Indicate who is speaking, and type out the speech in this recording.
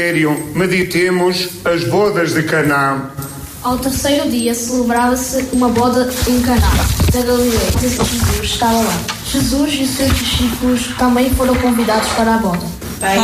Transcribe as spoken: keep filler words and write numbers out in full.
Speaker 1: Meditemos as bodas de Caná.
Speaker 2: Ao terceiro dia celebrava-se uma boda em Caná da Galileia. Jesus estava lá. Jesus e os seus discípulos também foram convidados para a boda.